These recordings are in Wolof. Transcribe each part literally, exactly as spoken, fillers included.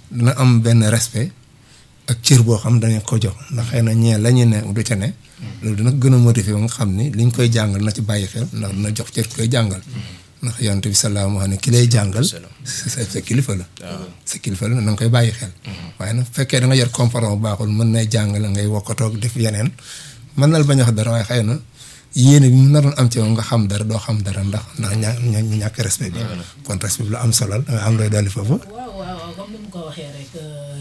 dina am benn respect ak cër boo xam dañu ko jox ndax xëy na ñee la ñu ne du ca ne loolu dina gën a motiver nga xam ni liñ koy jàngal na ci bàyyi xel ndax dina jox cër koy jàngal ndax yonent bi salaam wax ne ki lay jàngal sa sa kilifa la sa kilifa la na nga koy bàyyi xel waaye nag fekkee da nga yor comportement bu baaxul mën nay jàngale ngay wokkatoog def yeneen mën na la bañ a wax dara waaye xëy na yéene bi mu naroon am ci moom nga xam dara doo xam dara ndax ndax ña ñu ñàkk respect bi kon respect bi lu am solo la nga am looy dolli foofu waaw waaw comme ni mu ko waxee rek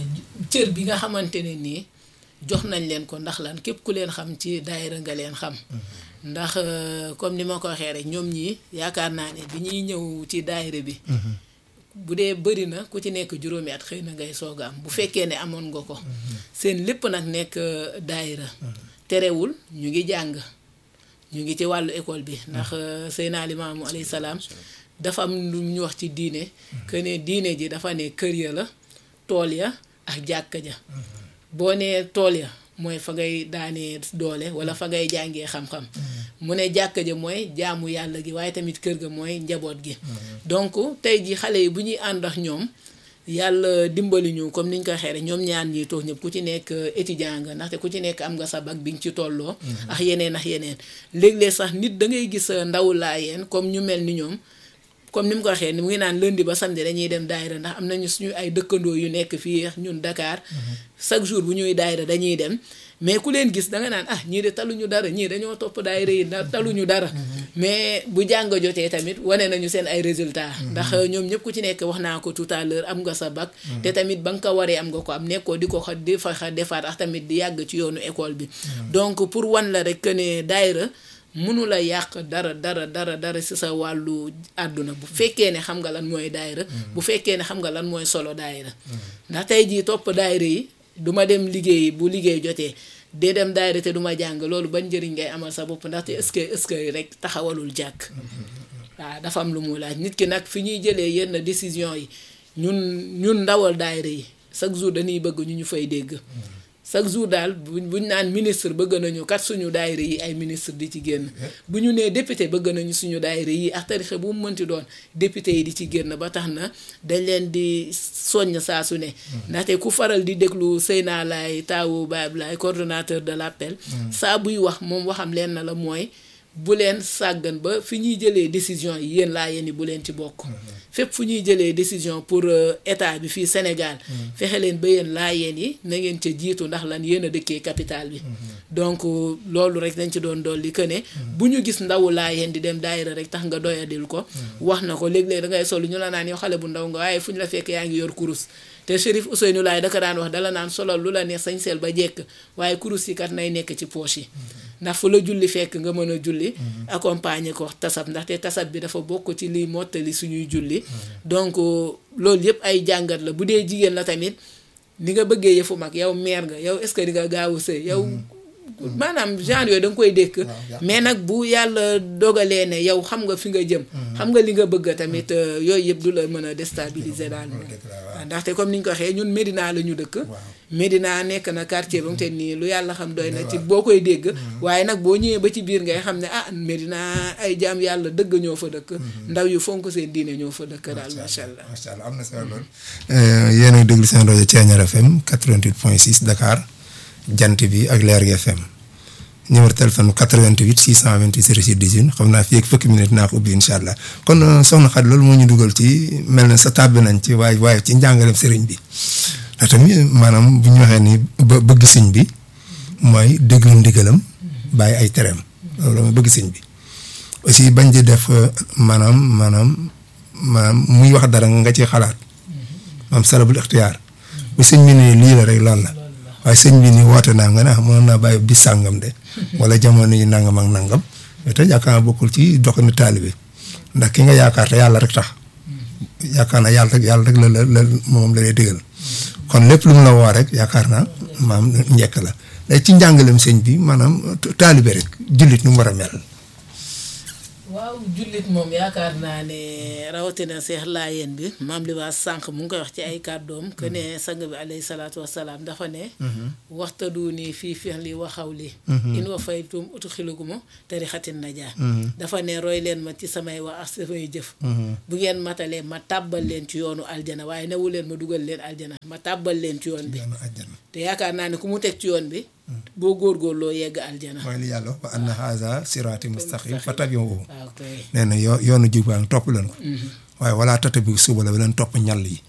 cër bi nga xamante ne nii jox nañ leen ko ndax lan képp ku leen xam ci daayira nga leen xam ndax comme ni ma ko waxee rek ñoom ñii yaakaar naa ne bi ñuy ñëw ci daayira bi bu dee bëri na ku ci nekk juróomi at xëy na ngay soog a am bu fekkee ne amoon nga ko seen lépp nag nekk daayira terewul ñu ngi jàng ñu ngi ci wàllu école bi ndax Seydina Limaamu alayhi salaam dafa am lu ñu wax ci diine que ne diine ji dafa ne kër ya la tool ya ak jàkka ja boo nee tool ya mooy fa ngay daanee doole wala fa ngay jàngee xam-xam mu ne jàkka ja mooy jaamu yàlla gi waaye tamit kër ga mooy njaboot gi donc tey ji xale yi bu ñuy ànd ak ñoom yàlla dimbali ñu comme niñ ko xeere ñoom ñaan ñi toog ñëpp ku ci nekk étudiant nga ndaxte ku ci nekk am nga sa bac bi nga ci tolloo ak yeneen ak yeneen léeg-léeg sax nit da ngay gis ndaw laa yeen comme ñu mel ni ñoom comme ni mu ko waxee ni mu ngi naan lundi ba samedi dañuy dem daayira ndax am nañu suñu ay dëkkandoo yu nekk fii ñun Dakar chaque jour bu ñuy daayira dañuy dem mais ku leen gis da nga naan ah ñii de taluñu dara ñii dañoo topp daayira yi taluñu dara mais bu jàng jotee tamit wane nañu seen ay résultats ndax ñoom ñëpp ku ci nekk wax naa ko tout à l'heure am nga sa bac te tamit ba nga ko waree am nga ko am nekkoo di ko xa di fa xa defaat ak tamit di yàgg ci yoonu école bi donc pour wan la rek que ne daayira mënu la yàq dara dara dara dara ci sa wàllu àdduna bu fekkee ne xam nga lan mooy daayira bu fekkee ne xam nga lan mooy solo daayira ndax tey jii topp daayira yi du ma dem liggéey bu liggéey jotee dee dem daayira te du ma jàng loolu ban njëriñ ngay amal sa bopp ndaxte est-ce que est-ce que rek taxawalul jàkk waaw dafa am lu mu laaj nit ki nag fi ñuy jëlee yenn décision yi ñun ñun ndawal daayira yi chaque jour dañuy bëgg ñu ñu fay dégg chaque jour daal bu buñ naan ministre bëgg nañu kat suñu daayira yi ay ministre di ci génn bu ñu nee député bëgg nañu suñu daayira yi ak tarixe bu mu mënti doon député yi di ci génn ba tax na dañ leen di soññ saa su ne ndaxte ku faral di déglu Seyna Laay taawu Baab Laay coordonnateur de l'appel saa buy wax moom waxam leen na la mooy bu leen sàggan ba fi ñuy jëlee décision yi yéen laa yéen bu leen ci bokk fépp fu ñuy jëlee décision pour état bi fii Sénégal fexe leen ba yéen laa yéen yi na ngeen ca jiitu ndax lan yéen a dëkkee capital bi donc loolu rek dañ ci doon dolli que ne bu ñu gis ndawu laa yéen di dem daayira rek tax nga doyadil ko wax na ko léeg-léeg da ngay sol ñu la naan yow xale bu ndaw nga waaye fu ñu la fekk yaa ngi yor kurus te Chérif Ousseynou Laay da ko daan wax dala naan solal lu la neex sañ seel ba jekk waaye kurus yi kat nay nekk ci poche yi ndax fu la julli fekk nga mën a julli accompagner ko tasab ndaxte tasab bi dafa bokk ci liy mottali suñuy julli donc loolu yëpp ay jàngat la bu dee jigéen la tamit ni nga bëggee yëfu mag yow meer nga yow est-ce que di nga gaaw a sëy yow maanaam genre yooyu da nga koy dékk mais nag bu yàlla dogalee ne yow xam nga fi nga jëm xam nga li nga bëgg tamit yooyu yëpp du la mën a déstabiliser daal ndaxte comme ni ñu ko waxee ñun Médina la ñu dëkk Médina nekk na quartier ba mu te nii lu yàlla xam doy na ci boo koy dégg waaye nag boo ñëwee ba ci biir ngay xam ne ah Médina ay jaam yàlla dëgg ñoo fa dëkk ndaw yu fonk seen diine ñoo fa dëkk daal macha allah macha allah am na solo lool yéen a déglu seen rajo Thiéniere F M quatre-vingt-huit point six Dakar jant bi ak Lergui F M numéro téléphone quatre-vingt-huit six cent vingt-huit zéro six dix-huit xam naa fii ak fukki minute naa ko ubbi incha allah kon soxna Xadi loolu moo ñu dugal ci mel na sa tàbbi nañ ci waaye waaye ci njàngaleem sëriñ bi ndax tamit maanaam bu ñu waxee ni ba bëgg sëñ bi mooy déglu ndigalam bàyyi ay tereem loolu mooy bëgg sëñ bi aussi bañ di def maanaam maanaam maanaam muy wax dara nga ci xalaat maanaam salabul ixtiyaar bu sëñ bi ne lii la rek loolu la waaye sëñ bi ni woote naa nga ne ah mënoon naa bàyyi bis sàngam de wala jamono yi nangam ak nangam mais te yaakaar naa bokkul ci doxinu taalibe ndax ki nga yaakaar te yàlla rek tax yaakaar naa yàlla rek yàlla rek la la la moom la lay digal kon lépp lu mu la woo rek yaakaar naa maam njëkk la léegi ci njàngaleem sëñ bi maanaam taalibe rek jullit nu mu war a mel. waaw jullit moom yaakaar naa ne rawatina seex laayeen bi maam li waa sànq mu ngi koy wax ci ay kàddoom que ne sang bi alayhi salaatu wasalaam dafa ne waxtadu nii fii fi li waxaw li in wa faytum utxiluguma tarixatin najaa dafa ne roy leen ma ci samay wax ak samay jëf bu ngeen matalee ma tàbbal leen ci yoonu aljana waaye newu leen ma dugal leen aljana ma tàbbal leen ci yoon bi te yaakaar naa ne ku mu teg ci yoon bi boo góorgóorloo yegg aljana mooy li yàlla wax ba anna haza siraati mustaqim fattabi'uhu waaw kay nee na yoo yoonu jub baa topp leen ko waaye wala tattabi'u subula ba leen topp ñal yi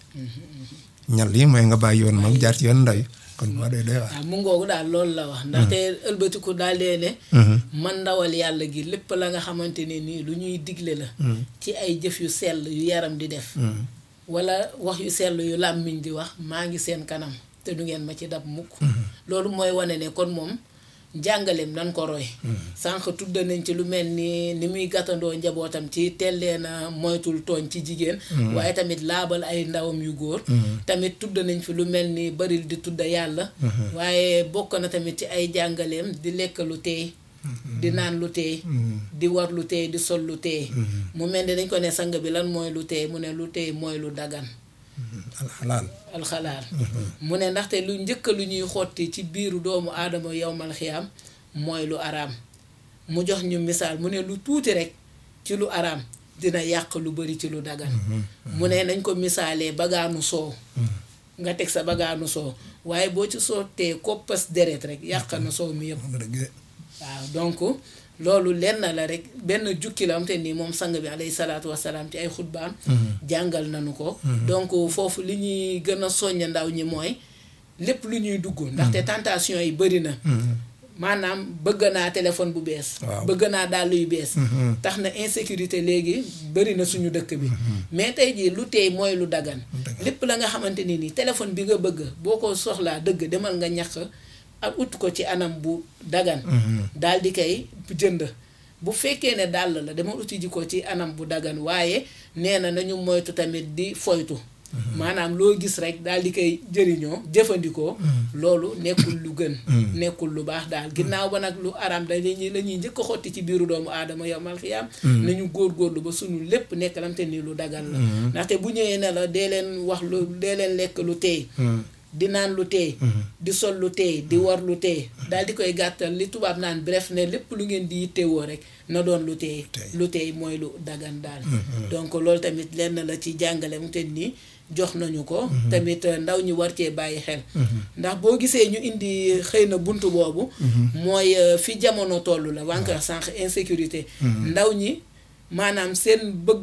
ñal yi mooy nga bàyyi yoon moom jaar ci yoon ndaw yi kon moo day doy wax waaw mu ngoogu daal loolu la wax ndaxte ëlbatiku daal dee ne man ndawal yàlla gi lépp la nga xamante ne nii lu ñuy digle la ci ay jëf yu sell yu yaram di def wala wax yu sell yu làmmiñ di wax maa ngi seen kanam te du ngeen ma ci dab mukk loolu mooy wane ne kon moom jàngaleem nan ko roy sànq tudd nañ ci lu mel ni ni muy gàttandoo njabootam ci telleen a moytul tooñ ci jigéen waaye tamit laabal ay ndawam yu góor tamit tudd nañ fi lu mel ni baril di tudd yàlla waaye bokk na tamit ci ay jàngaleem di lekk lu teey di naan lu teey di war lu teey di sol lu teey mu mel ni dañ ko ne sang bi lan mooy lu teey mu ne lu teey mooy lu dagan alxalaal alxalaal mu ne ndaxte lu njëkk lu ñuy xotti ci biiru doomu aadama yowmal xiyaam mooy lu araam mu jox ñu misaal mu ne lu tuuti rek ci lu araam dina yàq lu bari ci lu dagan mu ne nañ ko misaalee bagaanu soow nga teg sa bagaanu soow waaye boo ci sottee koppas deret rek yàq na soow mi yëpp waaw donc loolu lenn la rek benn jukki la am te nii moom sang bi alayhi salaatu wasalaam ci ay xutbaam jàngal nañu ko donc foofu li ñuy gën a soññ ndaw ñi mooy lépp lu ñuy dugg ndaxte tentation yi bëri na maanaam bëgg naa téléphone bu bees bëgg naa dàll yu bees tax na insécurité léegi bëri na suñu dëkk bi mais tey jii lu teey mooy lu dagan lépp la nga xamante ni nii téléphone bi nga bëgg boo ko soxlaa dëgg demal nga ñàkk ak ut ko ci anam bu dagan daal di koy jënd bu fekkee ne dàll la dama uti ji ko ci anam bu dagan waaye nee na nañu moytu tamit di foytu maanaam loo gis rek daal di koy jëriñoo jëfandikoo loolu nekkul lu gën nekkul lu baax daal ginnaaw ba nag lu araam dañuy la ñuy njëkk a xotti ci biiru doomu aadama yawmal xiyaam nañu góorgóorlu ba sunu lépp nekk lamte ni lu dagan la ndaxte bu ñëwee ne la dee leen wax lu dee leen lekk lu teey di naan lu teey di sol lu teey di war lu teey daal di koy gàttal li tubaab naan bref ne lépp lu ngeen di yittewoo rek na doon lu teey lu teey mooy lu dagan daal donc loolu tamit lenn la ci jàngale mu te nii jox nañu ko tamit ndaw ñi war cee bàyyi xel ndax boo gisee ñu indi xëy na buntu boobu mooy fi jamono toll la wànq sànq insécurité ndaw ñi maanaam seen bëgg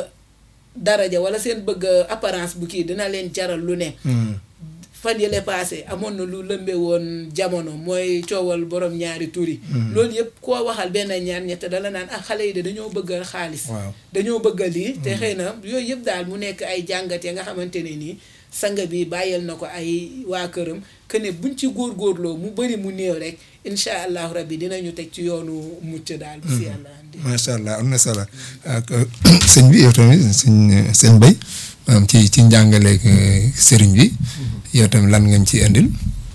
daraja wala seen bëgg apparence bu kii dina leen jaral lu ne fan yële passé amoon na lu lëmbe woon jamono mooy coowal borom ñaari turi loolu yëpp koo waxal benn ñaar ñett dala naan ah xale yi de dañoo bëgg xaalis dañoo bëgg lii te xëy na yooyu yëpp daal mu nekk ay jàngat ya nga xamante ne nii sang bi bàyyil na ko ay waa këram que ne buñ ci góorgóorloo mu bëri mu néew rek incha allahu rabbi dinañu teg ci yoonu mucc daal bi si yàlla andi macha allah am na solo ak sëñ bi yow tamit sëñ sëñ Bay maanaam ci ci njàngaleeg sëriñ bi yow tamit lan ngañ ci indil.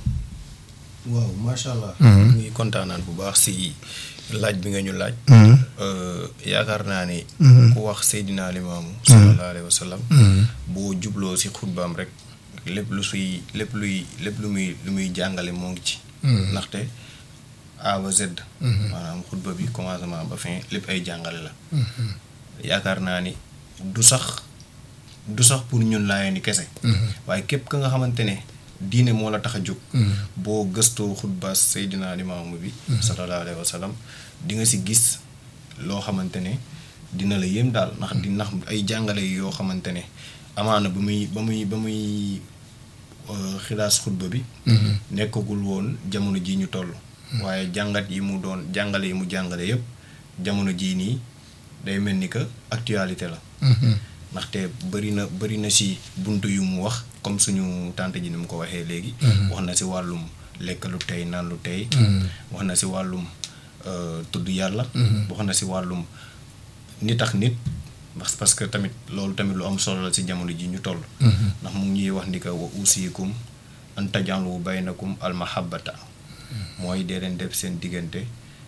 waaw macha allah. ñu ngi kontaanaan bu baax si laaj bi nga ñu laaj. yaakaar naa ni. ku wax Seydina Limaamu. sallallahu alayhi wa sallam. boo jubloo si xutbaam rek lépp lu suy lépp luy lépp lu muy lu muy jàngale moo ngi ci. ndaxte A ba Z. maanaam xutba bi commencement ba fin lépp ay jàngale la. yaakaar naa ni du sax. du sax pour ñun laayeen ni kese waaye képp ka nga xamante ne diine moo la tax a jóg boo gëstoo xutba Seydina Limaamu bi sallallahu alayhi wa sallam di nga si gis loo xamante ne dina la yéem daal ndax di ndax ay jàngale yoo xamante ne amaana ba muy ba muy ba muy xilaas xutba bi nekkagul woon jamono ji ñu toll waaye jàngat yi mu doon jàngale yi mu jàngale yépp jamono jii nii day mel ni que actualité la ndaxte bëri na bëri na si buntu yu mu wax comme suñu tante ji ni mu ko waxee léegi wax na si wàllum lekk lu tey naan lu tey wax na si wàllum tudd yàlla wax na si wàllum nit ak nit parce que tamit loolu tamit lu am solo la si jamono ji ñu toll ndax mu ngi ñuy wax ni que wa usikum an tajanlu baynakum al mahabbata mooy dee leen def seen diggante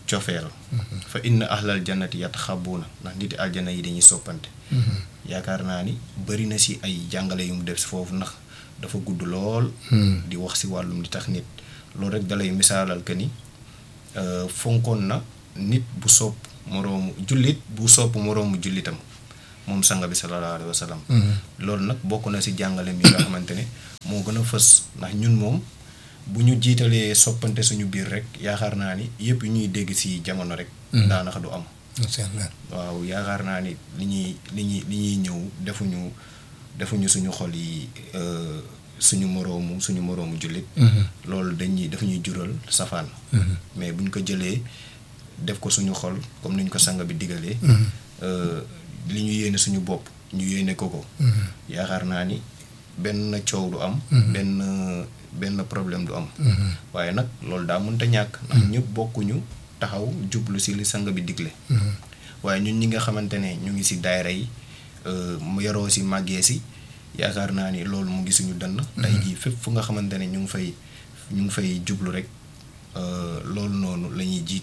cofeel fa inna ahlal jannati yataxabuuna ndax niti aljana yi dañuy soppante yaakaar naa ni bëri na si ay jàngale yu mu def foofu ndax dafa gudd lool di wax si wàllum di tax nit loolu rek dalay misaalal que ni fonkoon na nit bu sopp moroomu jullit bu sopp moroomu jullitam moom sanga bi sallallahu alayhi wa sallam loolu nag bokk na si jàngale mi nga xamante ne moo gën a fës ndax ñun moom bu ñu jiitalee soppante suñu biir rek yaakaar naa ni yëpp yu ñuy dégg si jamono rek daanaka du am waaw yaakaar naa ni li ñuy li ñuy li ñuy ñëw defuñu defuñu suñu xol yi suñu moroomu suñu moroomu jullit loolu dañuy dafa ñuy jural safaan mais buñ ko jëlee def ko suñu xol comme niñ ko sang bi digalee li ñu yéene suñu bopp ñu yéene ko ko yaakaar naa ni benn coow du am benn benn problème du am waaye nag loolu daa mënta ñàkk ndax ñëpp bokkuñu taxaw jublu si li sang bi digle waaye ñun ñi nga xamante ne ñu ngi si daayira yi mu yaroo si màggee si yaakaar naa ni loolu mu ngi suñu dënn tey jii fépp fu nga xamante ne ñu ngi fay ñu ngi fay jublu rek loolu noonu la ñuy jiit